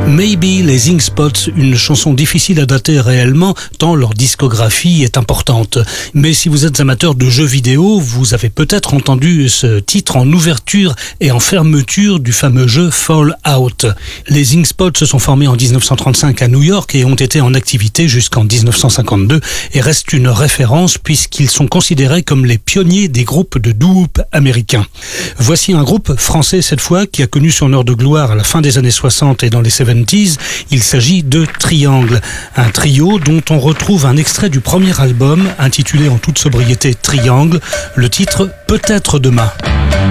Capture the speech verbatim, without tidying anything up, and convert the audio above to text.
Maybe les Ink Spots, une chanson difficile à dater réellement tant leur discographie est importante. Mais si vous êtes amateur de jeux vidéo, vous avez peut-être entendu ce titre en ouverture et en fermeture du fameux jeu Fallout. Les Ink Spots se sont formés en dix-neuf cent trente-cinq à New York et ont été en activité jusqu'en dix-neuf cent cinquante-deux et restent une référence puisqu'ils sont considérés comme les pionniers des groupes de doo-wop américains. Voici un groupe français cette fois qui a connu son heure de gloire à la fin des années soixante et dans les soixante-dix. Il s'agit de Triangle, un trio dont on retrouve un extrait du premier album intitulé en toute sobriété Triangle, le titre Peut-être demain.